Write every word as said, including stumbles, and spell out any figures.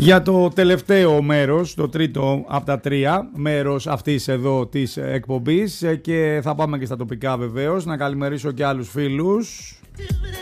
Για το τελευταίο μέρος, το τρίτο από τα τρία μέρος αυτής εδώ της εκπομπής, και θα πάμε και στα τοπικά βεβαίως. Να καλημερίσω και άλλους φίλους.